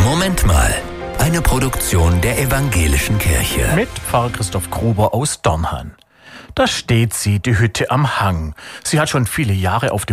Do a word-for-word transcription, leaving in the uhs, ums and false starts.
Moment mal. Eine Produktion der Evangelischen Kirche. Mit Pfarrer Christoph Gruber aus Dornhan. Da steht sie, die Hütte am Hang. Sie hat schon viele Jahre auf